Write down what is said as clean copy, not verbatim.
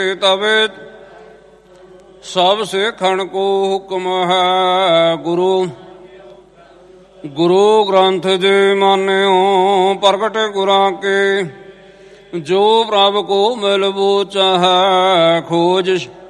ਤਵੇ ਸਭ ਸਿੱਖਣ ਕੋ ਹੁਕਮ ਹੈ। ਗੁਰੂ ਗ੍ਰੰਥ ਜੀ ਮਾਨਿਓ ਪ੍ਰਗਟ ਗੁਰਾਂ ਕੇ, ਜੋ ਪ੍ਰਭ ਕੋ ਮਿਲਬੋ ਚਾਹੈ। ਖੋਜ